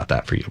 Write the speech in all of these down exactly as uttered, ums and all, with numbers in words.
about that for you?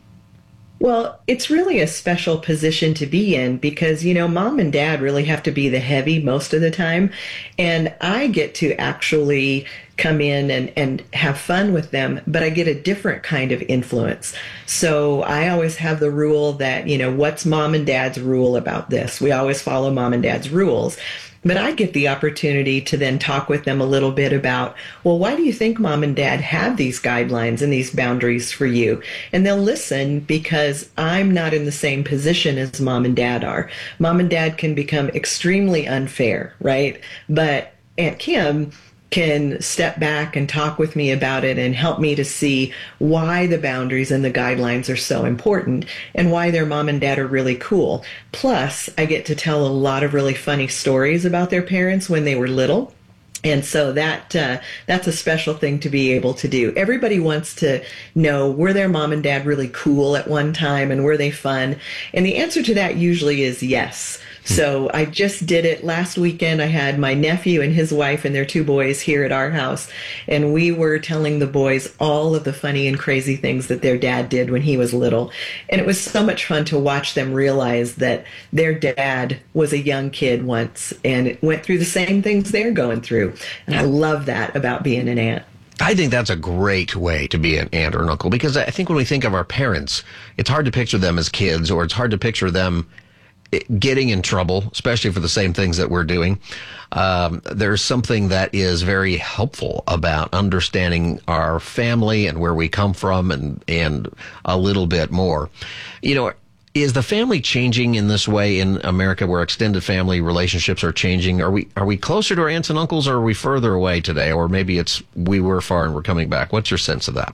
Well, it's really a special position to be in because, you know, mom and dad really have to be the heavy most of the time. And I get to actually come in and, and have fun with them, but I get a different kind of influence. So I always have the rule that, you know, what's mom and dad's rule about this? We always follow mom and dad's rules. But I get the opportunity to then talk with them a little bit about, well, why do you think mom and dad have these guidelines and these boundaries for you? And they'll listen because I'm not in the same position as mom and dad are. Mom and dad can become extremely unfair, right? But Aunt Kim can step back and talk with me about it and help me to see why the boundaries and the guidelines are so important and why their mom and dad are really cool. Plus, I get to tell a lot of really funny stories about their parents when they were little. And so that uh, that's a special thing to be able to do. Everybody wants to know, were their mom and dad really cool at one time and were they fun? And the answer to that usually is yes. So I just did it last weekend. I had my nephew and his wife and their two boys here at our house, and we were telling the boys all of the funny and crazy things that their dad did when he was little. And it was so much fun to watch them realize that their dad was a young kid once and went through the same things they're going through. And I love that about being an aunt. I think that's a great way to be an aunt or an uncle, because I think when we think of our parents, it's hard to picture them as kids, or it's hard to picture them getting in trouble, especially for the same things that we're doing. Um, there's something that is very helpful about understanding our family and where we come from, and, and a little bit more. You know, is the family changing in this way in America, where extended family relationships are changing? Are we, are we closer to our aunts and uncles, or are we further away today? Or maybe it's, we were far and we're coming back. What's your sense of that?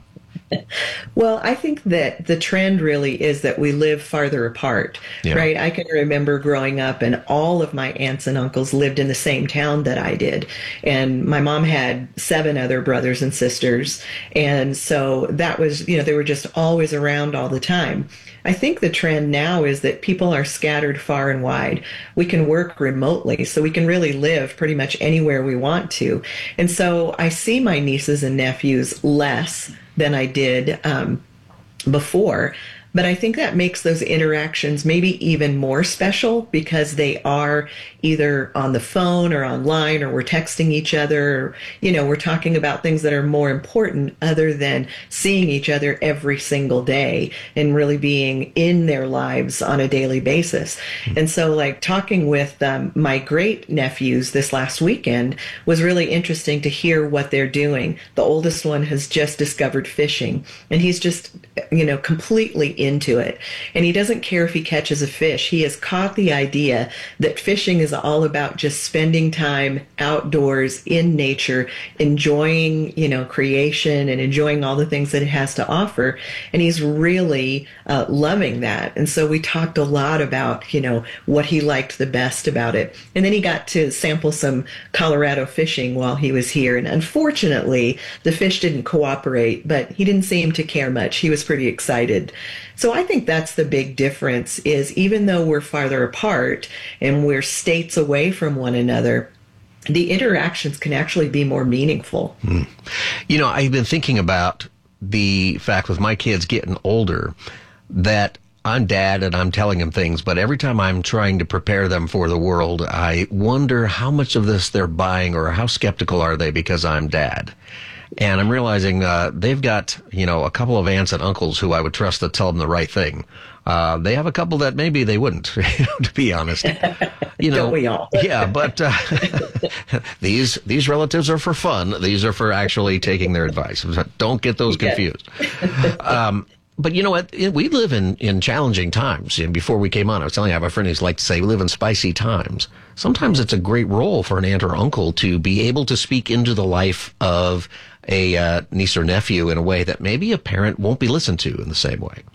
Well, I think that the trend really is that we live farther apart, yeah. right? I can remember growing up and all of my aunts and uncles lived in the same town that I did. And my mom had seven other brothers and sisters. And so that was, you know, they were just always around all the time. I think the trend now is that people are scattered far and wide. We can work remotely, so we can really live pretty much anywhere we want to. And so I see my nieces and nephews less than I did um, before. But I think that makes those interactions maybe even more special because they are either on the phone or online, or we're texting each other, or, you know, we're talking about things that are more important other than seeing each other every single day and really being in their lives on a daily basis. And so like talking with um, my great nephews this last weekend was really interesting to hear what they're doing. The oldest one has just discovered fishing, and he's just, you know, completely into it. And he doesn't care if he catches a fish. He has caught the idea that fishing is all about just spending time outdoors in nature, enjoying, you know, creation and enjoying all the things that it has to offer. And he's really uh, loving that. And so we talked a lot about, you know, what he liked the best about it. And then he got to sample some Colorado fishing while he was here. And unfortunately, the fish didn't cooperate, but he didn't seem to care much. He was pretty excited. So I think that's the big difference, is even though we're farther apart and we're states away from one another, the interactions can actually be more meaningful. Mm. You know, I've been thinking about the fact with my kids getting older that I'm dad and I'm telling them things, but every time I'm trying to prepare them for the world, I wonder how much of this they're buying, or how skeptical are they because I'm dad. And I'm realizing uh, they've got, you know, a couple of aunts and uncles who I would trust to tell them the right thing. Uh, they have a couple that maybe they wouldn't, to be honest. You know, Don't we all? Yeah, but uh, these these relatives are for fun. These are for actually taking their advice. Don't get those confused. Um, but you know what? We live in, in challenging times. And before we came on, I was telling you, I have a friend who's like to say, we live in spicy times. Sometimes it's a great role for an aunt or uncle to be able to speak into the life of a uh, niece or nephew in a way that maybe a parent won't be listened to in the same way.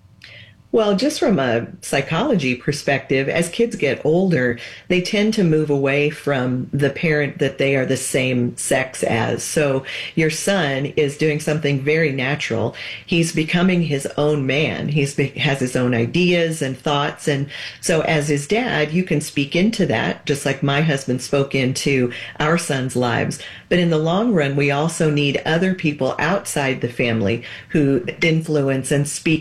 Well, just from a psychology perspective, as kids get older, they tend to move away from the parent that they are the same sex as. So your son is doing something very natural. He's becoming his own man. He's has his own ideas and thoughts. And so as his dad, you can speak into that, just like my husband spoke into our son's lives. But in the long run, we also need other people outside the family who influence and speak